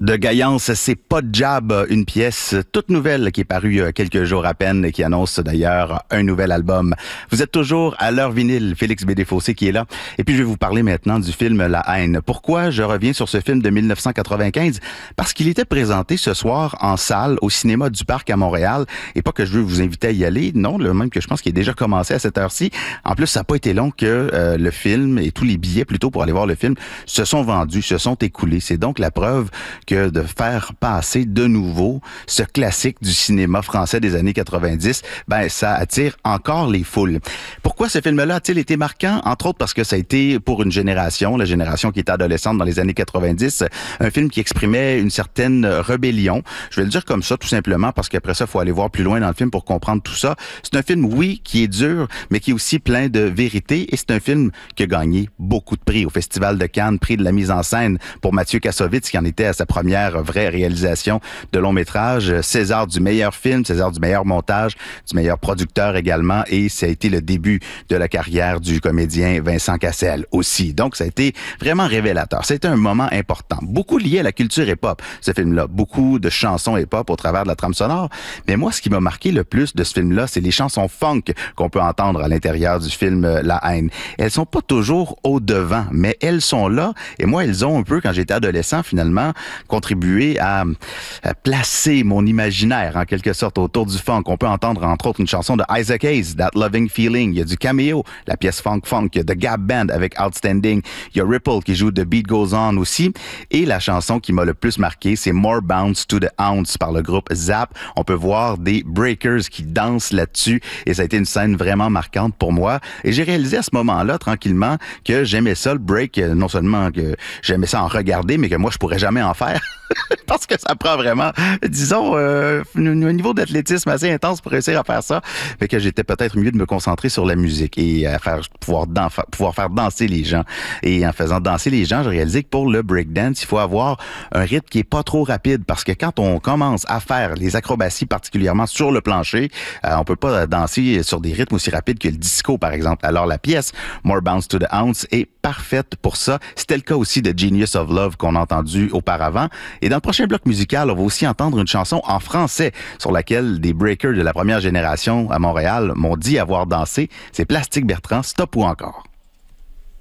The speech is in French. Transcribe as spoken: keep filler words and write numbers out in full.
De Gaillance, c'est Pas de Jab, une pièce toute nouvelle qui est parue il y a quelques jours à peine et qui annonce d'ailleurs un nouvel album. Vous êtes toujours à l'heure vinyle, Félix B. Desfossés qui est là. Et puis je vais vous parler maintenant du film La Haine. Pourquoi je reviens sur ce film de mille neuf cent quatre-vingt-quinze? Parce qu'il était présenté ce soir en salle au cinéma du Parc à Montréal. Et pas que je veux vous inviter à y aller, non, le même que je pense qu'il est déjà commencé à cette heure-ci. En plus, ça n'a pas été long que euh, le film et tous les billets plutôt pour aller voir le film se sont vendus, se sont écoulés. C'est donc la preuve que de faire passer de nouveau ce classique du cinéma français des années quatre-vingt-dix, ben ça attire encore les foules. Pourquoi ce film-là a-t-il été marquant? Entre autres parce que ça a été pour une génération, la génération qui était adolescente dans les années quatre-vingt-dix, un film qui exprimait une certaine rébellion. Je vais le dire comme ça tout simplement parce qu'après ça, il faut aller voir plus loin dans le film pour comprendre tout ça. C'est un film, oui, qui est dur, mais qui est aussi plein de vérité et c'est un film qui a gagné beaucoup de prix au Festival de Cannes, prix de la mise en scène pour Mathieu Kassovitz qui en était à sa première première vraie réalisation de long métrage, César du meilleur film, César du meilleur montage, du meilleur producteur également, et ça a été le début de la carrière du comédien Vincent Cassel aussi. Donc ça a été vraiment révélateur. C'était un moment important, beaucoup lié à la culture hip-hop, ce film-là, beaucoup de chansons hip-hop au travers de la trame sonore, mais moi ce qui m'a marqué le plus de ce film-là, c'est les chansons funk qu'on peut entendre à l'intérieur du film La Haine. Elles sont pas toujours au devant, mais elles sont là, et moi elles ont un peu, quand j'étais adolescent finalement, contribuer à, à placer mon imaginaire en quelque sorte autour du funk. On peut entendre entre autres une chanson de Isaac Hayes, That Loving Feeling. Il y a du Cameo, la pièce Funk Funk. Il y a The Gap Band avec Outstanding. Il y a Ripple qui joue The Beat Goes On aussi. Et la chanson qui m'a le plus marqué, c'est More Bounce to the Ounce par le groupe Zap. On peut voir des breakers qui dansent là-dessus et ça a été une scène vraiment marquante pour moi. Et j'ai réalisé à ce moment-là, tranquillement, que j'aimais ça, le break. Non seulement que j'aimais ça en regarder, mais que moi, je pourrais jamais en faire. Parce que ça prend vraiment, disons, euh, un niveau d'athlétisme assez intense pour réussir à faire ça, mais que j'étais peut-être mieux de me concentrer sur la musique et à faire pouvoir, dan- pouvoir faire danser les gens. Et en faisant danser les gens, j'ai réalisé que pour le breakdance, il faut avoir un rythme qui est pas trop rapide parce que quand on commence à faire les acrobaties, particulièrement sur le plancher, euh, on peut pas danser sur des rythmes aussi rapides que le disco, par exemple. Alors la pièce More Bounce to the Ounce est parfaite pour ça. C'était le cas aussi de Genius of Love qu'on a entendu auparavant. Et dans le prochain bloc musical, on va aussi entendre une chanson en français sur laquelle des breakers de la première génération à Montréal m'ont dit avoir dansé. C'est Plastique Bertrand, Stop ou encore.